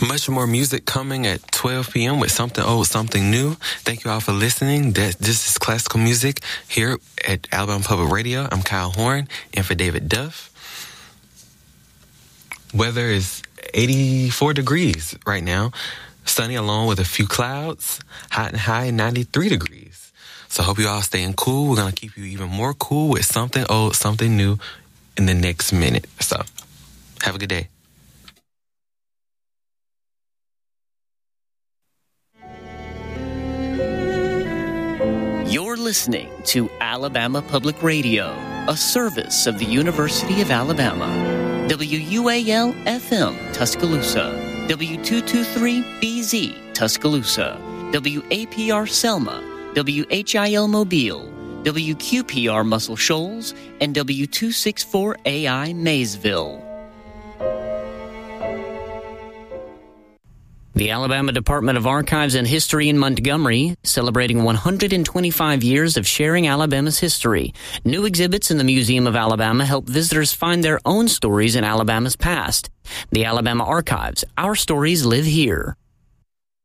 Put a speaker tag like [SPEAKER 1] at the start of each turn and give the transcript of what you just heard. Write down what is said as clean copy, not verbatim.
[SPEAKER 1] Much more music coming at 12 p.m. with something old, something new. Thank you all for listening. This is Classical Music here at Alabama Public Radio. I'm Kyle Horn, and for David Duff. Weather is 84 degrees right now. Sunny along with a few clouds. Hot and high 93 degrees. So I hope you all staying cool. We're going to keep you even more cool with something old, something new in the next minute. So have a good day.
[SPEAKER 2] You're listening to Alabama Public Radio, a service of the University of Alabama. WUAL-FM, Tuscaloosa. W223BZ, Tuscaloosa. WAPR Selma. WHIL Mobile. WQPR Muscle Shoals. And W264AI Maysville. The Alabama Department of Archives and History in Montgomery, celebrating 125 years of sharing Alabama's history. New exhibits in the Museum of Alabama help visitors find their own stories in Alabama's past. The Alabama Archives, our stories live here.